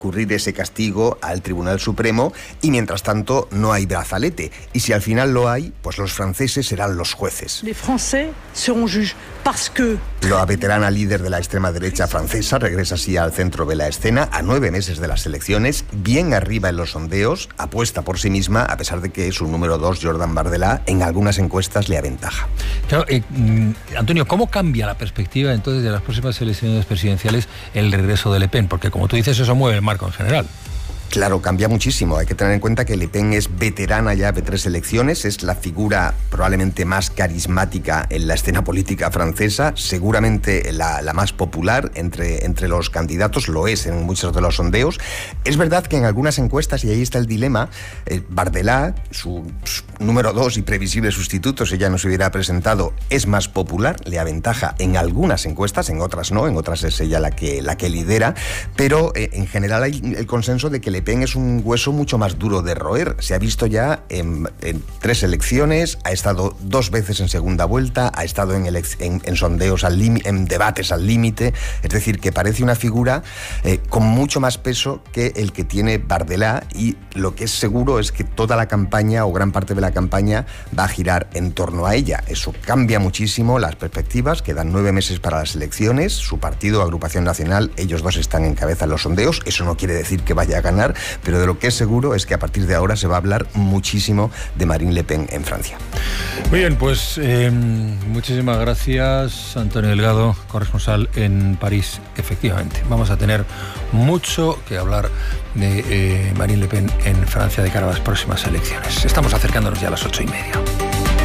recurrir ese castigo al Tribunal Supremo y mientras tanto no hay brazalete. Y si al final lo hay, pues los franceses serán los jueces. Les Français seront juges parce que... La veterana líder de la extrema derecha francesa regresa así al centro de la escena a 9 meses de las elecciones, bien arriba en los sondeos, apuesta por sí misma, a pesar de que su número 2, Jordan Bardella, en algunas encuestas le aventaja. Claro, Antonio, ¿cómo cambia la perspectiva entonces de las próximas elecciones presidenciales el regreso de Le Pen? Porque como tú dices, eso mueve el marco en general. Claro, cambia muchísimo. Hay que tener en cuenta que Le Pen es veterana ya de 3 elecciones, es la figura probablemente más carismática en la escena política francesa, seguramente la más popular entre los candidatos, lo es en muchos de los sondeos. Es verdad que en algunas encuestas, y ahí está el dilema, Bardella, su número 2 y previsible sustituto, si ella no se hubiera presentado, es más popular, le aventaja en algunas encuestas, en otras no, en otras es ella la que lidera, pero en general hay el consenso de que Le Pen es un hueso mucho más duro de roer. Se ha visto ya en 3 elecciones, ha estado 2 veces en segunda vuelta, ha estado en sondeos en debates al límite, es decir, que parece una figura con mucho más peso que el que tiene Bardella, y lo que es seguro es que toda la campaña o gran parte de la campaña va a girar en torno a ella. Eso cambia muchísimo las perspectivas, quedan 9 meses para las elecciones, su partido, Agrupación Nacional, ellos dos están en cabeza en los sondeos, eso no quiere decir que vaya a ganar, pero de lo que es seguro es que a partir de ahora se va a hablar muchísimo de Marine Le Pen en Francia. Muy bien, pues muchísimas gracias, Antonio Delgado, corresponsal en París. Efectivamente, vamos a tener mucho que hablar de Marine Le Pen en Francia de cara a las próximas elecciones. Estamos acercándonos ya a las 8:30.